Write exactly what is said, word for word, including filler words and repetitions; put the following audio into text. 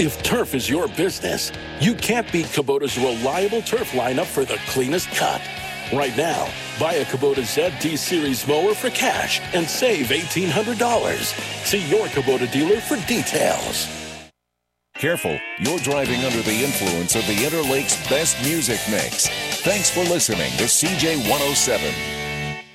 If turf is your business, you can't beat Kubota's reliable turf lineup for the cleanest cut. Right now, buy a Kubota Z D Series mower for cash and save eighteen hundred dollars. See your Kubota dealer for details. Careful, you're driving under the influence of the Interlake's best music mix. Thanks for listening to C J one oh seven.